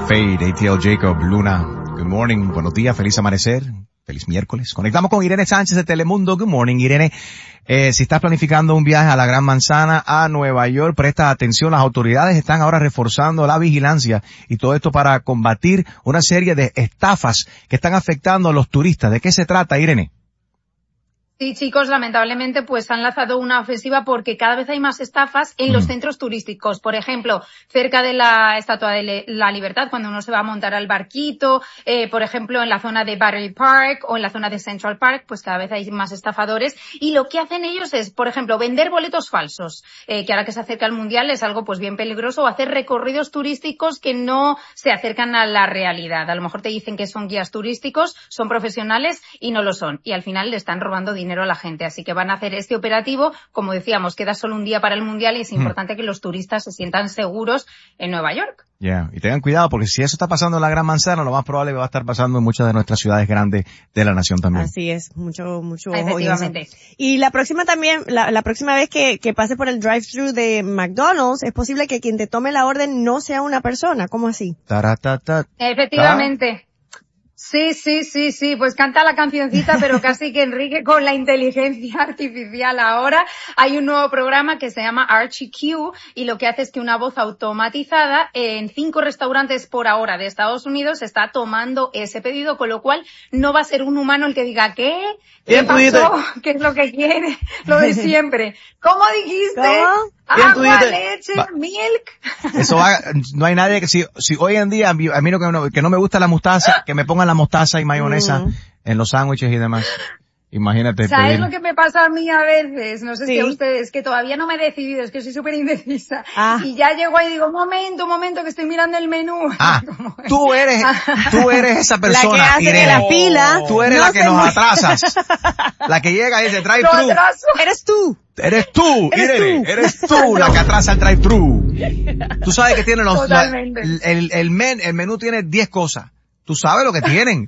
Fade, ATL Jacob, Luna. Good morning, buenos días, feliz amanecer, feliz miércoles. Conectamos con Irene Sánchez de Telemundo. Good morning, Irene. Si estás planificando un viaje a la Gran Manzana, a Nueva York, presta atención. Las autoridades están ahora reforzando la vigilancia y todo esto para combatir una serie de estafas que están afectando a los turistas. ¿De qué se trata, Irene? Sí, chicos, lamentablemente pues han lanzado una ofensiva porque cada vez hay más estafas en los centros turísticos. Por ejemplo, cerca de la Estatua de la Libertad, cuando uno se va a montar al barquito, por ejemplo, en la zona de Battery Park o en la zona de Central Park, pues cada vez hay más estafadores. Y lo que hacen ellos es, por ejemplo, vender boletos falsos, que ahora que se acerca el Mundial es algo pues bien peligroso, o hacer recorridos turísticos que no se acercan a la realidad. A lo mejor te dicen que son guías turísticos, son profesionales y no lo son. Y al final le están robando dinero a la gente. Así que van a hacer este operativo. Como decíamos, queda solo un día para el Mundial y es importante que los turistas se sientan seguros en Nueva York. Y tengan cuidado porque si eso está pasando en la Gran Manzana, lo más probable va a estar pasando en muchas de nuestras ciudades grandes de la nación también. Así es, mucho efectivamente. Y la próxima también, la próxima vez que pase por el drive-thru de McDonald's, es posible que quien te tome la orden no sea una persona. ¿Cómo así? Efectivamente. Sí, pues canta la cancioncita, pero casi que Enrique con la inteligencia artificial ahora. Hay un nuevo programa que se llama Archie Q y lo que hace es que una voz automatizada en 5 restaurantes por hora de Estados Unidos está tomando ese pedido, con lo cual no va a ser un humano el que diga ¿qué pasó? ¿Qué es lo que quiere? Lo de siempre. ¿Cómo dijiste? ¿Cómo? Agua, leche, milk. Eso va, no hay nadie que si hoy en día a mí que no me gusta la mostaza, que me pongan la mostaza y mayonesa en los sándwiches y demás. Imagínate. ¿Sabes lo que me pasa a mí a veces? No sé si a ustedes, que todavía no me he decidido, es que soy súper indecisa. Y ya llego ahí y digo, un momento, que estoy mirando el menú. Tú eres esa persona, la que hace Irene. La fila. Tú eres la que nos atrasas. La que llega y dice, drive-thru. Eres tú, Irene. Eres tú la que atrasa el drive-thru. Tú sabes que tiene el menú tiene 10 cosas. Tú sabes lo que tienen.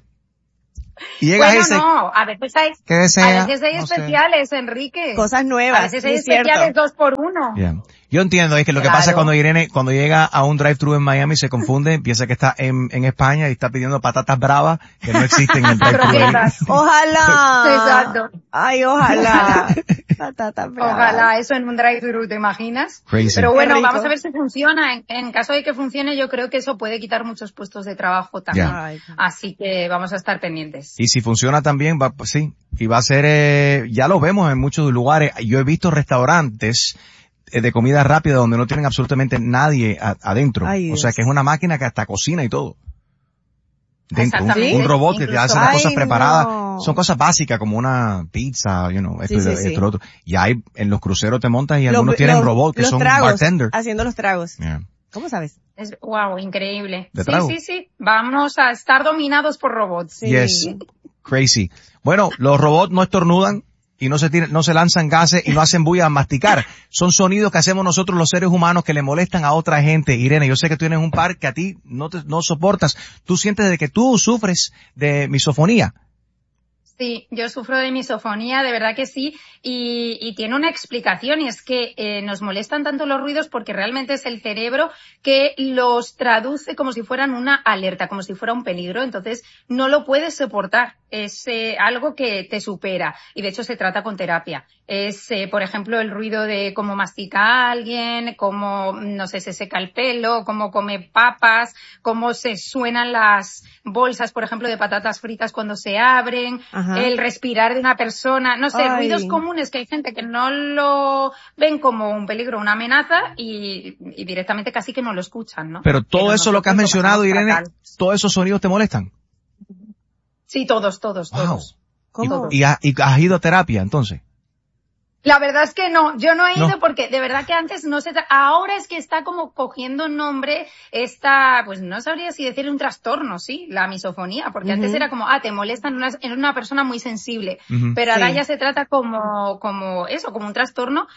Y llega a veces hay especiales, Enrique. Cosas nuevas. A veces hay especiales 2 por 1. Yeah. Yo entiendo, es que lo que pasa cuando Irene, cuando llega a un drive-thru en Miami, se confunde, piensa que está en España y está pidiendo patatas bravas que no existen en el drive-thru. Ojalá. Exacto. Ay, ojalá. Patatas bravas. Ojalá eso en un drive-thru, ¿te imaginas? Crazy. Pero bueno, vamos a ver si funciona. En caso de que funcione, yo creo que eso puede quitar muchos puestos de trabajo también. Así que vamos a estar pendientes. Y si funciona también, sí. Y va a ser, ya lo vemos en muchos lugares. Yo he visto restaurantes de comida rápida donde no tienen absolutamente nadie adentro. O sea que es una máquina que hasta cocina y todo. Dentro, un robot que te hace las cosas preparadas. Son cosas básicas como una pizza, esto, lo otro. Y hay, en los cruceros te montas y algunos tienen robots que son bartenders. Haciendo los tragos. ¿Cómo sabes? Wow, increíble. Sí. Vamos a estar dominados por robots. Yes. Crazy. Bueno, los robots no estornudan y no se lanzan gases y no hacen bulla al masticar. Son sonidos que hacemos nosotros los seres humanos que le molestan a otra gente. Irene, yo sé que tú tienes un par que a ti no soportas. Tú sientes de que tú sufres de misofonía. Sí, yo sufro de misofonía, de verdad que sí, y tiene una explicación, y es que nos molestan tanto los ruidos porque realmente es el cerebro que los traduce como si fueran una alerta, como si fuera un peligro, entonces no lo puedes soportar, es algo que te supera, y de hecho se trata con terapia. Es, por ejemplo, el ruido de cómo mastica alguien, cómo, no sé, se seca el pelo, cómo come papas, cómo se suenan las bolsas, por ejemplo, de patatas fritas cuando se abren, el respirar de una persona, no sé, ruidos comunes que hay gente que no lo ven como un peligro, una amenaza y directamente casi que no lo escuchan, ¿no? Pero todo eso lo que has mencionado, Irene, ¿todos esos sonidos te molestan? Sí, todos. Wow. ¿Cómo? ¿Y has ido a terapia entonces? La verdad es que no, yo no he ido porque de verdad que antes no se... Ahora es que está como cogiendo nombre pues no sabría si decir un trastorno, sí, la misofonía, porque antes era como, te molestan en una persona muy sensible, pero ahora ya se trata como un trastorno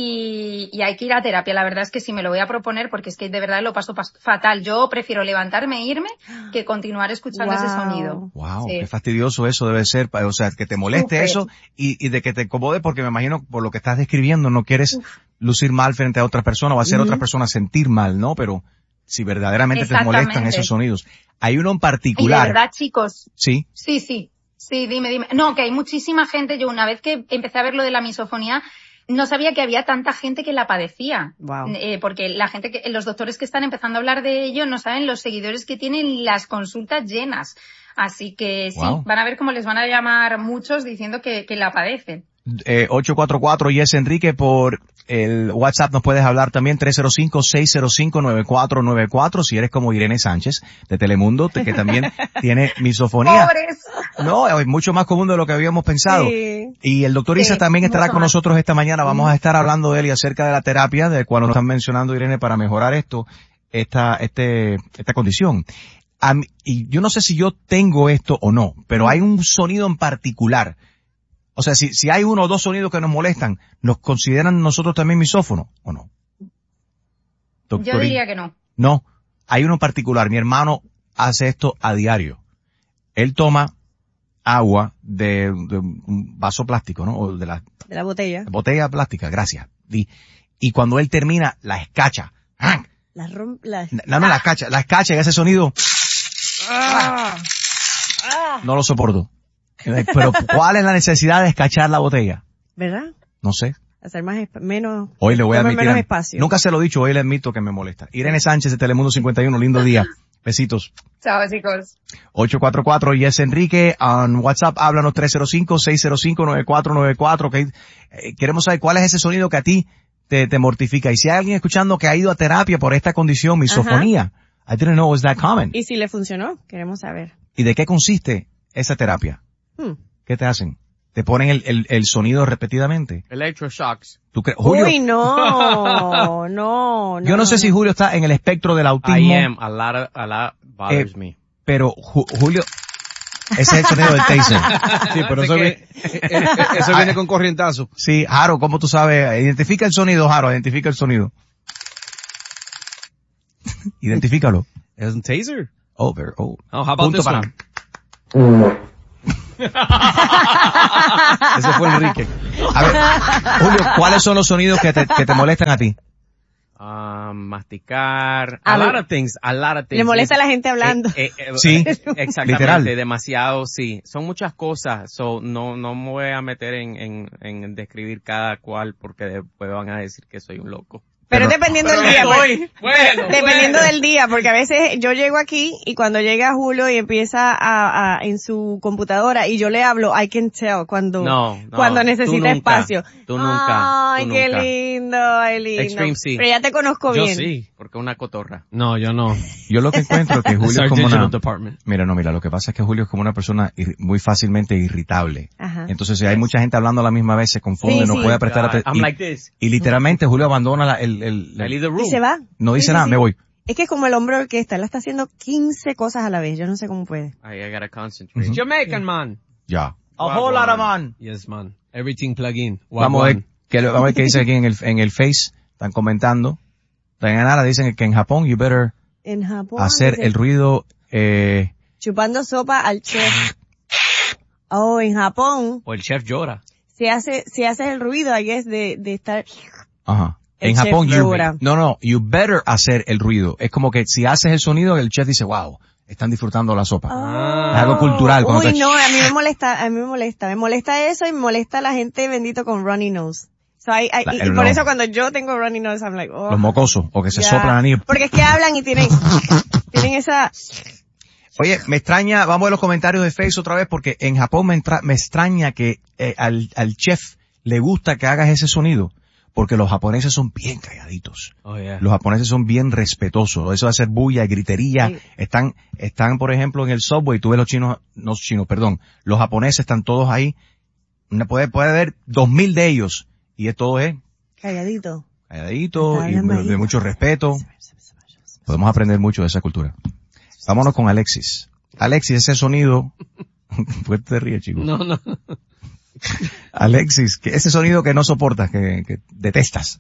y hay que ir a terapia. La verdad es que sí me lo voy a proponer porque es que de verdad lo paso fatal. Yo prefiero levantarme e irme que continuar escuchando ese sonido. Wow, qué fastidioso eso debe ser, o sea, que te moleste eso y de que te incomode porque me imagino por lo que estás describiendo no quieres lucir mal frente a otra persona o hacer a otra persona sentir mal, ¿no? Pero si verdaderamente te molestan esos sonidos. Hay uno en particular. Y de verdad, chicos. Sí. Sí, dime. No, que hay muchísima gente. Yo una vez que empecé a ver lo de la misofonía, no sabía que había tanta gente que la padecía. Wow. Porque la gente los doctores que están empezando a hablar de ello no saben los seguidores que tienen las consultas llenas. Así que sí, van a ver cómo les van a llamar muchos diciendo que la padecen. 844 Yes Enrique por el WhatsApp nos puedes hablar también 305-605-9494 si eres como Irene Sánchez de Telemundo que también tiene misofonía. ¡Pobres! No, es mucho más común de lo que habíamos pensado. Sí. Y el doctor Isa también estará con nosotros esta mañana. Vamos a estar hablando de él y acerca de la terapia de cual nos están mencionando Irene para mejorar esta condición. Y yo no sé si yo tengo esto o no, pero hay un sonido en particular. O sea, si hay uno o dos sonidos que nos molestan, ¿nos consideran nosotros también misófonos o no? Doctor, yo diría que no. No, hay uno en particular. Mi hermano hace esto a diario. Él toma agua de un vaso plástico, ¿no? O de la botella. Botella plástica, gracias. Y cuando él termina, la escacha. No, la escacha y ese sonido. No lo soporto. Pero ¿cuál es la necesidad de escachar la botella? ¿Verdad? No sé. Hacer menos. Hoy le voy a admitir. Menos espacio. Nunca se lo he dicho, hoy le admito que me molesta. Irene Sánchez de Telemundo 51, lindo día. Besitos. Chao, chicos. 844 Yes Enrique, en WhatsApp háblanos 305-605-9494. Queremos saber cuál es ese sonido que a ti te mortifica. Y si hay alguien escuchando que ha ido a terapia por esta condición, misofonía, I didn't know it was that common. Y si le funcionó, queremos saber. ¿Y de qué consiste esa terapia? ¿Qué te hacen? ¿Te ponen el sonido repetidamente? Electroshocks. Julio. Uy, no. Yo no sé si Julio está en el espectro del autismo. I am. A lot bothers me. Pero Julio, ese es el sonido del taser. Sí, pero eso viene con corrientazo. Sí, Jaro, ¿cómo tú sabes? Identifica el sonido, Jaro, identifica el sonido. Identifícalo. Es un taser. How about punto this para. Ese fue Enrique. A ver, Julio, ¿cuáles son los sonidos que te molestan a ti? Masticar, a lot of things. Le molesta a la gente hablando. Sí, exactamente, literal. Demasiado, sí. Son muchas cosas, no me voy a meter en describir cada cual porque después van a decir que soy un loco. Pero dependiendo del día. Dependiendo del día, porque a veces yo llego aquí y cuando llega Julio y empieza en su computadora y yo le hablo, I can tell cuando necesita espacio. Tú nunca. Ay, qué lindo, ay, lindo. Extreme sí. Pero ya te conozco bien. Yo sí, porque una cotorra. No, yo no. Yo lo que encuentro es que Julio es como una... Department. Mira, lo que pasa es que Julio es como una persona muy fácilmente irritable. Ajá. Entonces, si hay mucha gente hablando a la misma vez, se confunde, no puede prestar atención. I'm like this. Y literalmente Julio abandona I leave the room. Y se va. No dice nada, me voy. Es que es como el hombre orquesta, él está haciendo 15 cosas a la vez, yo no sé cómo puede. I gotta concentrate. Jamaican man. Ya. A whole lot of man. Yes, man. Everything plug in. Vamos a ver qué dice aquí en el Face. Están comentando. Dayanara dicen que en Japón, you better hacer el ruido, chupando sopa al chef. Oh, en Japón. O el chef llora. Si haces el ruido, ahí es de estar. Ajá. El en chef Japón, llora. you better hacer el ruido. Es como que si haces el sonido, el chef dice, wow, están disfrutando la sopa. Es algo cultural. Uy, no, a mí me molesta. Me molesta eso y me molesta la gente bendito con runny nose. Y por eso cuando yo tengo runny nose, I'm like, oh. Los mocosos, o que se soplan anillos. Porque es que hablan y tienen esa... Oye, me extraña, vamos a ver los comentarios de Facebook otra vez, porque en Japón me extraña que al chef le gusta que hagas ese sonido. Porque los japoneses son bien calladitos. Oh, yeah. Los japoneses son bien respetuosos. Eso de hacer bulla y gritería. Sí. Están, por ejemplo, en el subway. Tú ves los japoneses están todos ahí. Puede haber 2000 de ellos. Y todo es calladito y de mucho respeto. Podemos aprender mucho de esa cultura. Vámonos con Alexis. Alexis, ese sonido. ¿Por qué te ríes, chico? No. Alexis, ese sonido que no soportas, que detestas.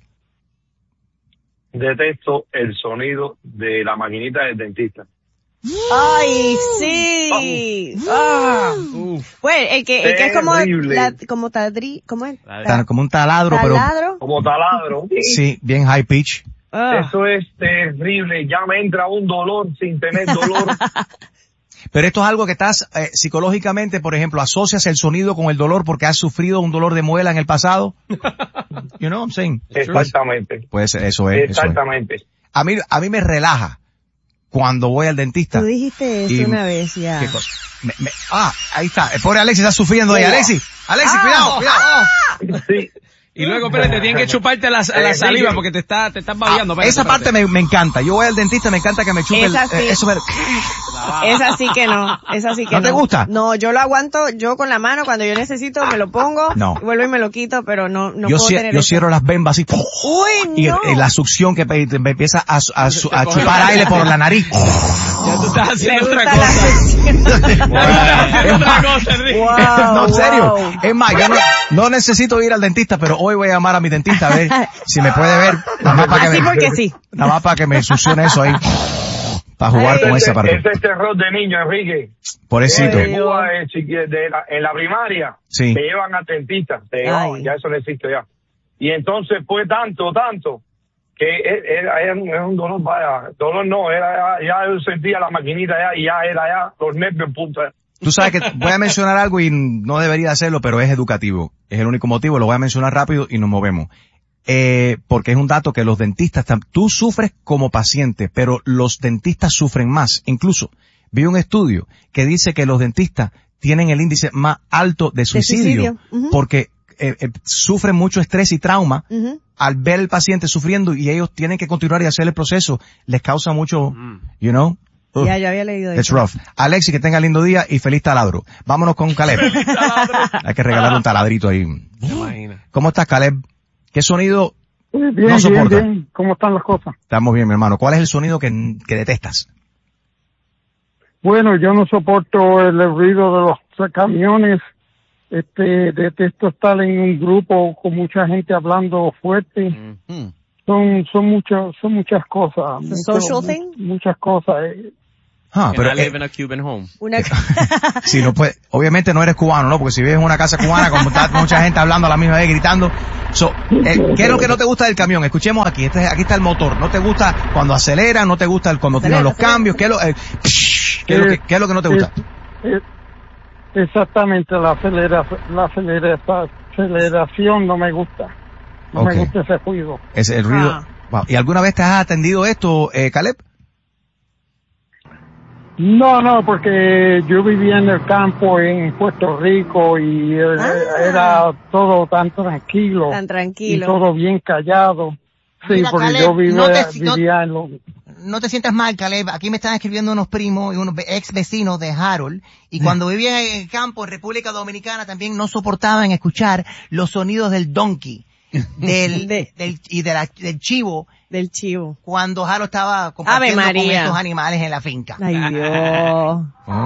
Detesto el sonido de la maquinita del dentista. ¡Ay, sí! Bueno, el que es como ¿cómo es? Como un taladro, ¿Taladro? pero... Como taladro. Sí, bien high pitch. Eso es terrible. Ya me entra un dolor sin tener dolor. Pero esto es algo que estás psicológicamente, por ejemplo, asocias el sonido con el dolor porque has sufrido un dolor de muela en el pasado. You know what I'm saying? Exactamente. Pues eso es. Exactamente. Eso es. A mí me relaja cuando voy al dentista. Tú dijiste eso una vez ya. Ahí está. El pobre Alexis está sufriendo ahí. Alexis, cuidado. Sí. Y luego, espérate, tienen que chuparte la saliva porque te estás babeando. Esa parte me encanta. Yo voy al dentista, me encanta que me chupe esa sí que no. ¿No te gusta? No, yo lo aguanto yo con la mano cuando yo necesito, me lo pongo, vuelvo y me lo quito, pero no puedo tener yo cierro las bembas así. Uy, no. Y la succión que me empieza a chupar aire por la nariz. Ya tú estás haciendo otra cosa. No, en serio. Es más, yo no necesito ir al dentista, pero hoy voy a llamar a mi dentista a ver si me puede ver. Nada más para que me succione eso ahí. Para jugar con ese aparato. Ese es terror de niño, Enrique. Pobrecito. En la primaria te llevan al dentista, ya eso no existe ya. Y entonces fue tanto, que era un dolor, ya yo sentía la maquinita y ya era los nervios en punta. Tú sabes que voy a mencionar algo y no debería hacerlo, pero es educativo. Es el único motivo, lo voy a mencionar rápido y nos movemos. Porque es un dato que los dentistas, tú sufres como paciente, pero los dentistas sufren más. Incluso, vi un estudio que dice que los dentistas tienen el índice más alto de suicidio. Porque sufren mucho estrés y trauma al ver al paciente sufriendo y ellos tienen que continuar y hacer el proceso. Les causa mucho, you know. Ya, yo había leído eso. It's rough. Alexis, que tenga lindo día y feliz taladro. Vámonos con Caleb. Hay que regalarle un taladrito ahí. ¿Cómo estás, Caleb? ¿Qué sonido no soportas? Bien. ¿Cómo están las cosas? Estamos bien, mi hermano. ¿Cuál es el sonido que detestas? Bueno, yo no soporto el ruido de los camiones. Detesto estar en un grupo con mucha gente hablando fuerte. Son muchas cosas. Muchas cosas. Pero I live in a Cuban home. Sí, no puede, obviamente no eres cubano, ¿no? Porque si vives en una casa cubana, como está mucha gente hablando a la misma vez, gritando. ¿Qué es lo que no te gusta del camión? Escuchemos aquí. Aquí está el motor. ¿No te gusta cuando acelera? ¿No te gusta cuando tiran los cambios? ¿Qué es lo que no te gusta? Exactamente, la aceleración no me gusta. No me gusta ese ruido. Es el ruido. Wow. ¿Y alguna vez te has atendido esto, Caleb? No, porque yo vivía en el campo en Puerto Rico y era todo tan tranquilo. Y todo bien callado. Sí, mira, porque Caleb, yo vivía en los... No te sientas mal, Caleb. Aquí me están escribiendo unos primos y unos ex vecinos de Harold. Y cuando vivía en el campo, en República Dominicana, también no soportaban escuchar los sonidos del donkey, del chivo. Del chivo. Cuando Harold estaba compartiendo con estos animales en la finca. Ay, Dios.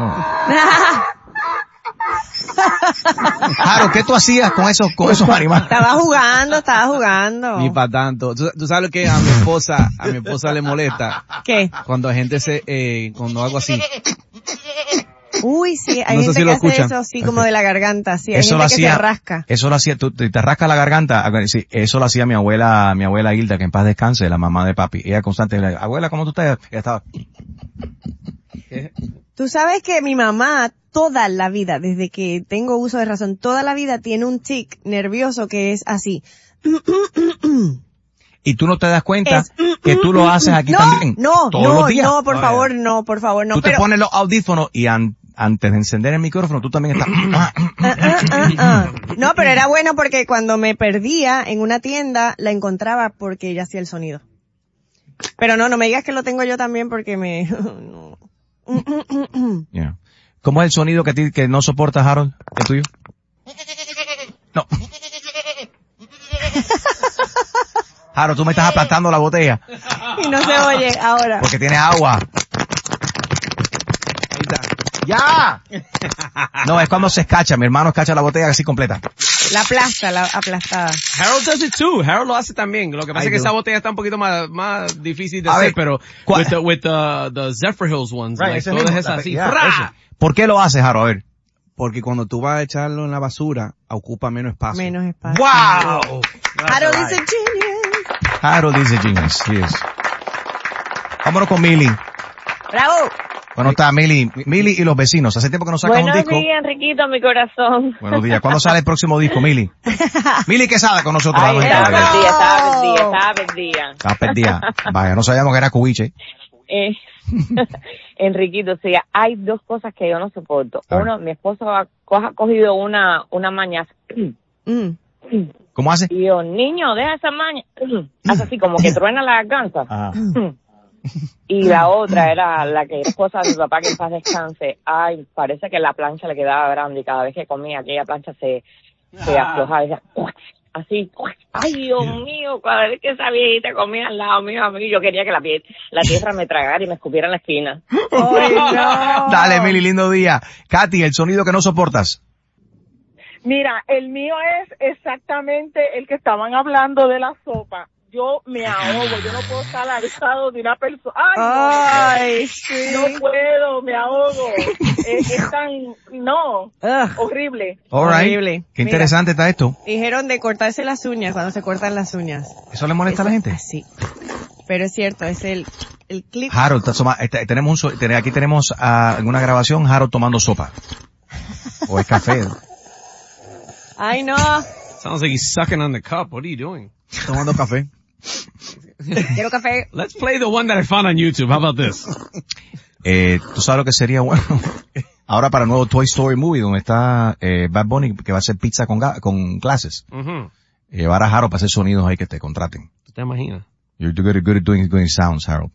Harold, ¿qué tú hacías con esos animales? Estaba jugando. Ni para tanto. ¿Tú sabes lo que a mi esposa le molesta? ¿Qué? Cuando gente cuando hago así. Uy, sí, hay gente que hace eso así como de la garganta, sí, hay gente que se rasca. Eso lo hacía, tú te rascas la garganta, sí, eso lo hacía mi abuela Hilda, que en paz descanse, la mamá de papi. Ella constantemente, abuela, ¿cómo tú estás? Ella estaba... Tú sabes que mi mamá, toda la vida, desde que tengo uso de razón, toda la vida tiene un tic nervioso que es así. Y tú no te das cuenta que tú lo haces aquí también. Todos los días. No, por favor, no. Tú te pones los audífonos y antes de encender el micrófono, tú también estás... No, pero era bueno porque cuando me perdía en una tienda, la encontraba porque ella hacía el sonido. Pero no me digas que lo tengo yo también porque no. Yeah. ¿Cómo es el sonido que no soportas, Harold? ¿El tuyo? No. Harold, tú me estás aplastando la botella. Y no se oye ahora. Porque tiene agua. ¡Ya! No, es cuando se escacha. Mi hermano escacha la botella así completa. La aplastada. Harold does it too. Harold lo hace también. Lo que pasa es que esa botella está un poquito más difícil de hacer, pero with the Zephyr Hills ones, right, like, todas esas así. Yeah, ¿por qué lo haces, Harold? A ver. Porque cuando tú vas a echarlo en la basura, ocupa menos espacio. ¡Wow! Harold is a genius. Harold dice genius, yes. Vámonos con Mili. ¡Bravo! Bueno, está Mili y los vecinos. Hace tiempo que no sacan un disco. Buenos días, Enriquito, mi corazón. Buenos días. ¿Cuándo sale el próximo disco, Mili? Mili, ¿qué sabe con nosotros? Ay, estaba perdida. Vaya, no sabíamos que era cubiche. Enriquito, o sea, hay dos cosas que yo no soporto. Uno, mi esposo ha cogido una maña. ¿Cómo hace? Y yo, niño, deja esa maña. Hace así como que truena la garganta. Y la otra era la que esposa de mi papá, que en paz descanse. Ay, parece que la plancha le quedaba grande y cada vez que comía aquella plancha se aflojaba. Decía, así, ay Dios mío, cada vez que esa viejita comía al lado mío, a mí, yo quería que la tierra me tragara y me escupiera en la esquina. Ay, no. Dale, Mili, lindo día. Katy, el sonido que no soportas. Mira, el mío es exactamente el que estaban hablando de la sopa. Yo me ahogo, yo no puedo estar al lado de una persona. ¡Ay, sí! No puedo, me ahogo. Es tan... No, horrible. Horrible. Qué interesante está esto. Dijeron de cortarse las uñas cuando se cortan las uñas. ¿Eso le molesta a la gente? Sí. Pero es cierto, es el clip. Harold, aquí tenemos en una grabación Harold tomando sopa. O es café. Ay, no. Sounds like he's sucking on the cup. What are you doing? Tomando café. Quiero café. Let's play the one that I found on YouTube. How about this? Tú sabes lo que sería bueno. Ahora para el nuevo Toy Story Movie, donde está Bad Bunny, que va a hacer pizza con clases. Llevar a Harold para hacer sonidos ahí que te contraten. ¿Tú te imaginas? You're good at doing sounds, Harold.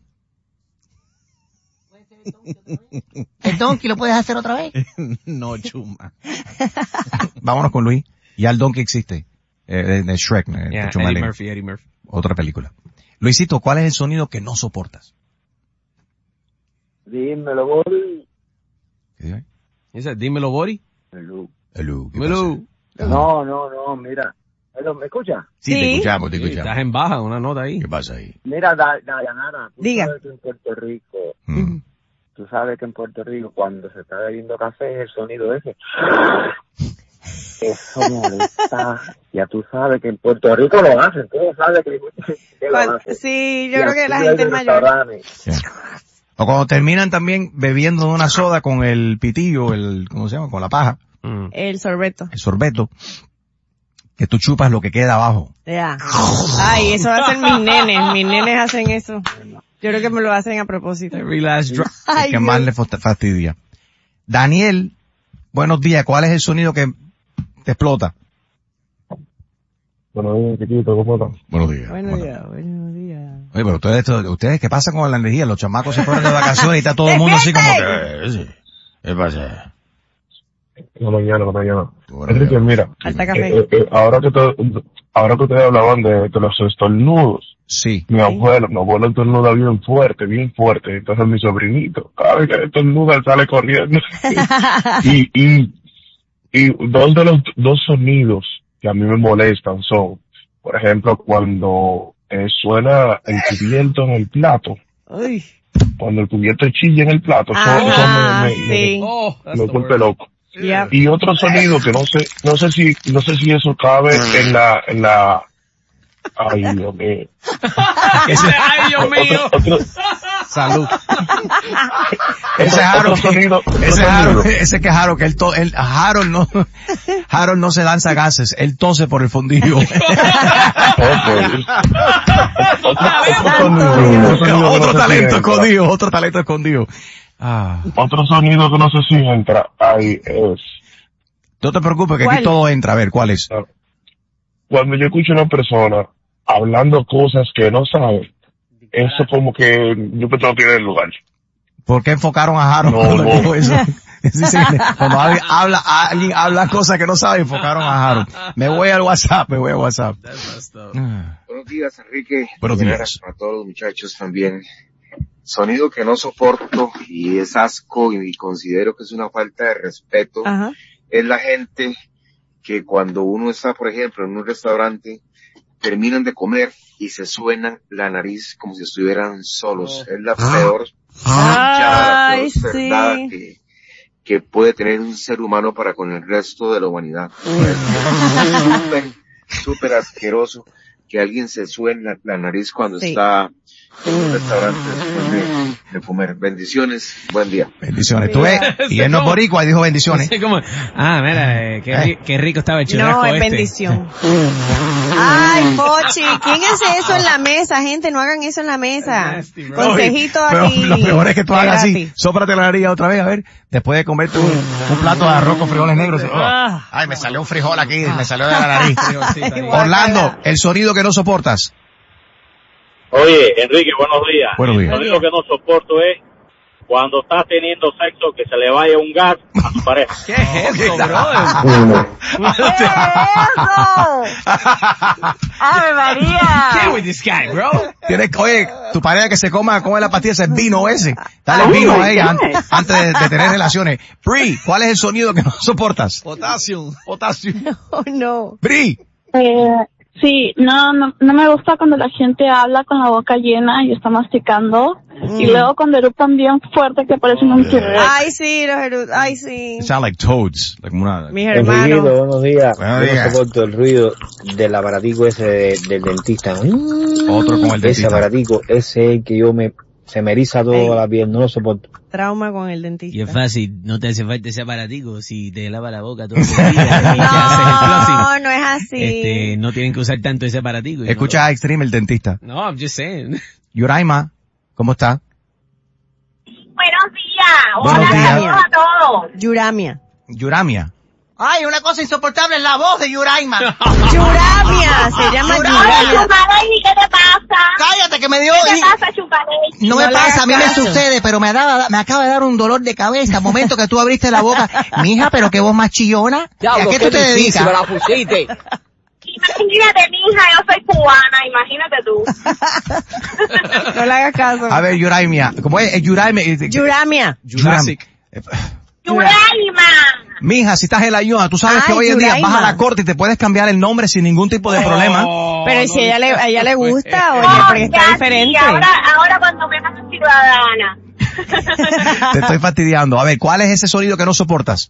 ¿El Donkey lo puedes hacer otra vez? No, chuma. Vámonos con Luis. Ya el Donkey existe. De Shrek. Eddie Murphy. Otra película. Luisito, ¿cuál es el sonido que no soportas? Dímelo, Bori. ¿Qué dice? Dímelo, Bori. Hello. No, mira. ¿Me escuchas? Sí, te escuchamos. Estás en baja, una nota ahí. ¿Qué pasa ahí? Mira, Dayanara, Diga. Sabes que en Puerto Rico, tú sabes que en Puerto Rico cuando se está bebiendo café, el sonido ese... Eso molesta. Ya tú sabes que en Puerto Rico lo hacen. Tú sabes que lo hacen. Sí, yo creo que la gente es mayor. O cuando terminan también bebiendo de una soda con el pitillo, ¿cómo se llama? Con la paja. El sorbeto. El sorbeto. Que tú chupas lo que queda abajo. Ya. Ay, eso hacen mis nenes. Mis nenes hacen eso. Yo creo que me lo hacen a propósito. Every last drop. El que más le fastidia. Daniel, buenos días. ¿Cuál es el sonido que te explota? Buenos días, chiquito, ¿cómo estás? Buenos días. Buenos días. Oye, pero ustedes, ¿qué pasa con la energía? Los chamacos se fueron de vacaciones y está todo el mundo así como que... ¿Qué pasa? La mañana. Enrique, mira. Alta café. Ahora que ustedes hablaban de los estornudos. Sí. Mi abuelo estornuda bien fuerte. Entonces mi sobrinito, cada vez que estornuda, sale corriendo. y dos sonidos que a mí me molestan son, por ejemplo, cuando suena el cubierto en el plato. Uy. Cuando el cubierto chilla en el plato, sí. me vuelve loco. Yep. Y otro sonido que no sé si eso cabe en la ay, Dios mío. Ay, Dios mío. Salud. Harold no se lanza gases, él tose por el fondillo. Otro talento escondido. Otro sonido que no sé si entra ahí es... No te preocupes que aquí todo entra. A ver, ¿cuál es? Cuando yo escucho a una persona hablando cosas que no sabe, eso como que yo me tengo que ir del lugar. ¿Por qué enfocaron a Harold cuando dijo eso? Cuando alguien habla cosas que no sabe, enfocaron a Harold. Me voy al WhatsApp. Buenos días, Enrique. Buenos días. A todos los muchachos también. Sonido que no soporto y es asco y considero que es una falta de respeto. Ajá. Es la gente que cuando uno está, por ejemplo, en un restaurante, terminan de comer y se suenan la nariz como si estuvieran solos. Es la peor verdad que puede tener un ser humano para con el resto de la humanidad. Súper asqueroso. que alguien se suene la nariz cuando está en un restaurante después de comer. Bendiciones, buen día. Bendiciones. Tú ves, y él no es boricua y dijo bendiciones. Mira, qué rico estaba el churrasco. No, es bendición. Ay, Pochi, ¿quién hace eso en la mesa, gente? No hagan eso en la mesa. Consejito aquí. Lo peor es que tú hagas así. Sóprate la nariz otra vez, a ver. Después de comerte un plato de arroz con frijoles negros. Ay, me salió un frijol aquí, me salió de la nariz. Orlando, el sonido que no soportas. Oye, Enrique, buenos días. Buenos días. Lo único que no soporto es cuando estás teniendo sexo que se le vaya un gas a tu pareja. ¿Qué es eso, brother? ¿Qué es eso? ¡Ave María! ¿Qué with this guy, bro? Oye, tu pareja que se come la pastilla, ese vino ese. Dale vino a ella antes de tener relaciones. Bri, ¿cuál es el sonido que no soportas? Potasio. Oh, no. Bri. Sí, no me gusta cuando la gente habla con la boca llena y está masticando. Y luego cuando eructan bien fuerte que parecen un churro. Ay, sí, los eructos. Ay, sí. Sound like toads. Like mis hermanos. Buenos días. Yo no soporto el ruido del aparatico ese del dentista. Otro con el dentista. Ese aparatico, ese que se me eriza toda la piel, no lo soporto. Trauma con el dentista. Y es fácil, no te hace falta ese aparatico si te lava la boca todo el día. No es así. No tienen que usar tanto ese aparatico. Escucha a Extreme, el dentista. No, I'm just saying. Yuraima, ¿cómo está? Buenos días. Buenos días. Saludos a todos. Yuramia. Ay, una cosa insoportable es la voz de Yuraima. Yuramia, se llama Yuramia. Chupadeji, ¿qué te pasa? Cállate que me dio... ¿Qué te pasa, Chupadeji? No me pasa, a mí me sucede, pero me acaba de dar un dolor de cabeza. Momento que tú abriste la boca. Mija, pero qué voz más chillona. ¿A qué tú te dedicas? Me la pusiste. Imagínate, mija, yo soy cubana, imagínate tú. No le hagas caso. A ver, Yuraima, ¿cómo es? Yuramia. Jurassic. Yuraima. Mija, si estás en la ayuda, tú sabes que hoy en día vas a la corte y te puedes cambiar el nombre sin ningún tipo de problema. Pero si a ella le gusta, oye, porque está diferente. Ahora cuando me hagas ciudadana. Te estoy fastidiando. A ver, ¿cuál es ese sonido que no soportas?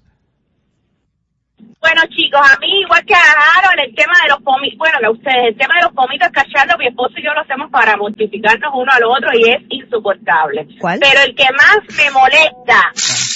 Bueno, chicos, a mí, igual que a Harold, el tema de los pomitos, bueno, que ustedes, el tema de los pomitos cachando, mi esposo y yo lo hacemos para mortificarnos uno al otro y es insoportable. ¿Cuál? Pero el que más me molesta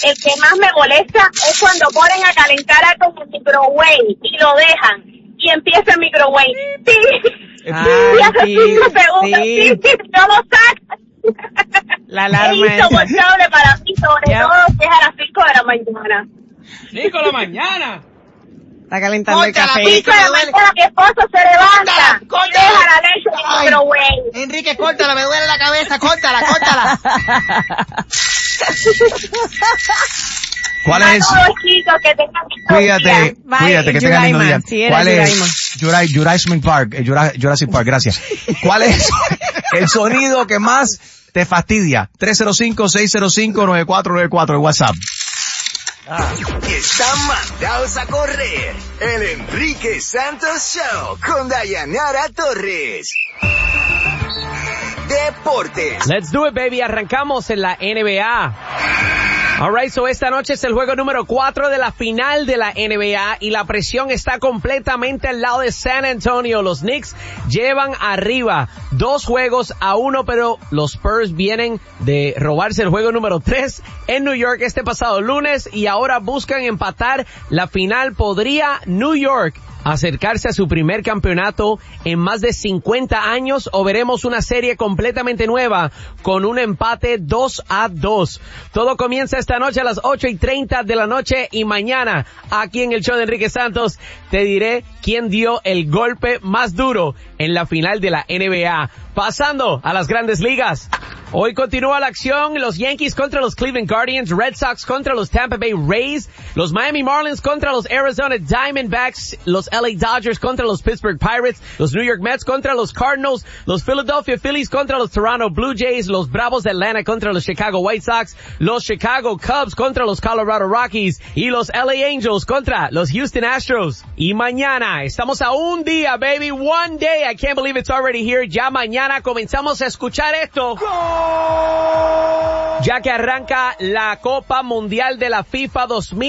es cuando ponen a calentar algo en el microwave y lo dejan y empieza el microwave. Sí. Y hace 5 segundos, sí, no lo sacan. La alarma es insoportable para mí, sobre todo si es a las 5 de la mañana. 5 de la mañana. Está calentando el café. 5 de la mañana mi esposo se levanta, deja la leche en el microwave. Enrique, córtala, me duele la cabeza, córtala. ¿Cuál es? Cuídate, que tengan lindo día. ¿Cuál es? Jurassic Park, gracias. ¿Cuál es el sonido que más te fastidia? 305-605-9494 en WhatsApp. Están mandados a correr. El Enrique Santos Show con Dayanara Torres. Deportes. Let's do it, baby. Arrancamos en la NBA. Alright, so esta noche es el juego número 4 de la final de la NBA y la presión está completamente al lado de San Antonio. Los Knicks llevan arriba 2-1, pero los Spurs vienen de robarse el juego número 3 en New York este pasado lunes y ahora buscan empatar la final. ¿Podría New York acercarse a su primer campeonato en más de 50 años o veremos una serie completamente nueva con un empate 2-2? Todo comienza esta noche a las 8:30 de la noche y mañana aquí en el show de Enrique Santos te diré quién dio el golpe más duro en la final de la NBA. Pasando a las grandes ligas. Hoy continúa la acción, los Yankees contra los Cleveland Guardians, Red Sox contra los Tampa Bay Rays, los Miami Marlins contra los Arizona Diamondbacks, los LA Dodgers contra los Pittsburgh Pirates, los New York Mets contra los Cardinals, los Philadelphia Phillies contra los Toronto Blue Jays, los Bravos de Atlanta contra los Chicago White Sox, los Chicago Cubs contra los Colorado Rockies y los LA Angels contra los Houston Astros. Y mañana, estamos a un día, baby, one day, I can't believe it's already here, ya mañana comenzamos a escuchar esto. ¡Gol! Ya que arranca la Copa Mundial de la FIFA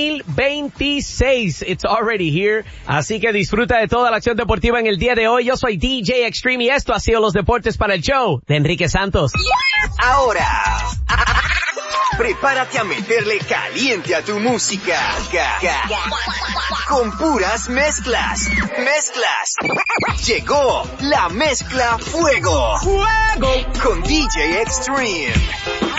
2026. It's already here. Así que disfruta de toda la acción deportiva en el día de hoy. Yo soy DJ Extreme y esto ha sido los deportes para el show de Enrique Santos. Ahora, prepárate a meterle caliente a tu música. Con puras mezclas. Llegó la mezcla Fuego. Con DJ Extreme.